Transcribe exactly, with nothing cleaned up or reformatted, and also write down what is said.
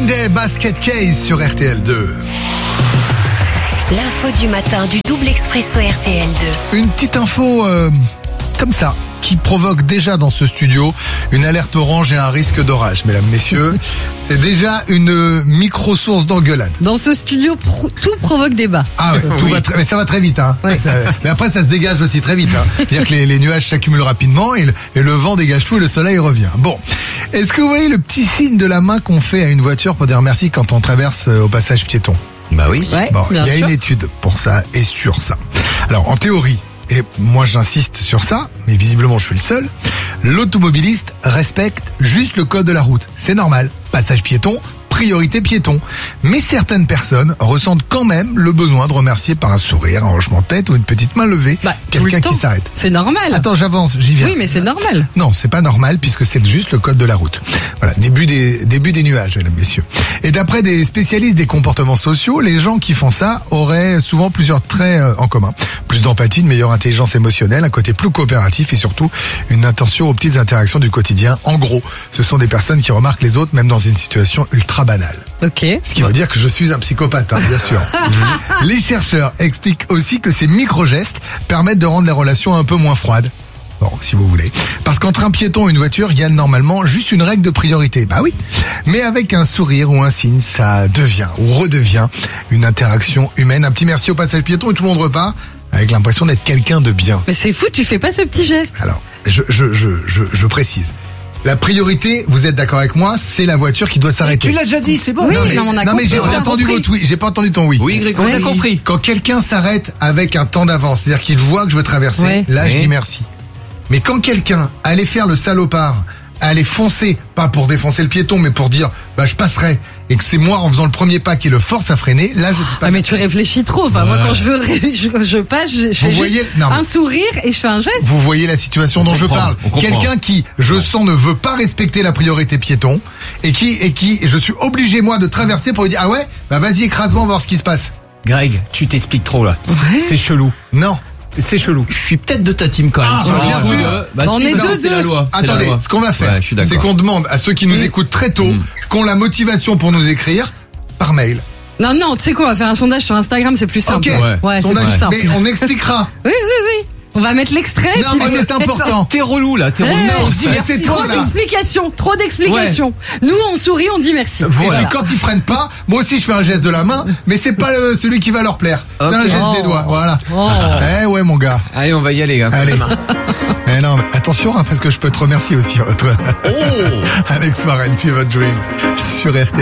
Green Day, Basket Case sur R T L deux. L'info du matin du double expresso R T L deux. Une petite info euh, comme ça, qui provoque déjà dans ce studio une alerte orange et un risque d'orage. Mesdames, messieurs, c'est déjà une micro-source d'engueulade. Dans ce studio, pro- tout provoque débat. Ah ouais, tout va très, mais ça va très vite. Hein. Ouais. Ça- mais après, ça se dégage aussi très vite. Hein. C'est-à-dire que les, les nuages s'accumulent rapidement et le, et le vent dégage tout et le soleil revient. Bon, est-ce que vous voyez le petit signe de la main qu'on fait à une voiture pour dire merci quand on traverse euh, au passage piéton? Bah oui. Ouais, Bon, il bien y a sûr. une étude pour ça et sur ça. Alors, en théorie, et moi j'insiste sur ça, mais visiblement je suis le seul, l'automobiliste respecte juste le code de la route. C'est normal. Passage piéton, priorité piéton. Mais certaines personnes ressentent quand même le besoin de remercier par un sourire, un hochement de tête ou une petite main levée Bah, tout quelqu'un le temps. qui s'arrête. C'est normal. Attends, j'avance, j'y viens. Oui, mais c'est normal. Non, c'est pas normal puisque c'est juste le code de la route. Voilà, début des début des nuages, mesdames, messieurs. Et d'après des spécialistes des comportements sociaux, les gens qui font ça auraient souvent plusieurs traits euh, en commun. Plus d'empathie, une meilleure intelligence émotionnelle, un côté plus coopératif et surtout une attention aux petites interactions du quotidien. En gros, ce sont des personnes qui remarquent les autres même dans une situation ultra banale. Ok. Ce qui veut dire que je suis un psychopathe, hein, bien sûr. Les chercheurs expliquent aussi que ces micro-gestes permettent de rendre les relations un peu moins froides. Bon, si vous voulez. Parce qu'entre un piéton et une voiture, il y a normalement juste une règle de priorité. Bah oui. Mais avec un sourire ou un signe, ça devient ou redevient une interaction humaine. Un petit merci au passage piéton et tout le monde repart avec l'impression d'être quelqu'un de bien. Mais c'est fou, tu fais pas ce petit geste. Alors, je, je, je, je, je précise. La priorité, vous êtes d'accord avec moi, c'est la voiture qui doit s'arrêter. Tu l'as déjà dit, c'est bon. Oui, Non mais, non, on a non, mais compris, j'ai on a entendu compris. votre oui, j'ai pas entendu ton oui. Oui, Greg, on Ouais. a compris. Quand quelqu'un s'arrête avec un temps d'avance, c'est-à-dire qu'il voit que je veux traverser, Ouais. là je Ouais. dis merci. Mais quand quelqu'un allait faire le salopard, allait foncer, pas pour défoncer le piéton, mais pour dire bah je passerai, et que c'est moi en faisant le premier pas qui le force à freiner, là je dis pas. Ah mais tu réfléchis trop. Enfin moi Ouais. quand je veux, ré- je, je passe, je, je Vous fais voyez- juste non, mais- un sourire et je fais un geste. Vous voyez la situation dont je comprend, parle. on comprend. Quelqu'un qui, je sens, ne veut pas respecter la priorité piéton, et qui, et qui, je suis obligé moi de traverser pour lui dire ah ouais, bah vas-y écrase-moi, on va voir ce qui se passe. Greg, tu t'expliques trop là. Ouais. C'est chelou. Non. C'est, c'est chelou. Je suis peut-être de ta team quand même. Ah, Sur bah, le bien coup, sûr. euh, Bah, On si, est bah, deux, c'est la deux. loi. C'est la Attendez, loi. ce qu'on va faire, Ouais, je suis d'accord. c'est qu'on demande à ceux qui nous écoutent très tôt, Mm. qui ont la motivation pour nous écrire, par mail. Non non, tu sais quoi, on va faire un sondage sur Instagram, c'est plus simple. Ok, Ouais. Ouais, c'est sondage, plus simple. mais on expliquera. Oui oui oui. On va mettre l'extrait. Non, puis mais le- c'est important. T'es relou là, t'es relou. Eh, On dit mais merci. c'est trop, Trop là. d'explications, trop d'explications. Nous on sourit, on dit merci. Et Voilà. puis quand ils freinent pas, moi aussi je fais un geste de la main, mais c'est pas le- celui qui va leur plaire. C'est un Ok. geste Oh. des doigts, voilà. Oh. Eh ouais mon gars. Allez, on va y aller, gars. Allez. Eh non, mais attention, hein, parce que je peux te remercier aussi. Votre Oh Alex Warren, Pivot Dream, sur R T L.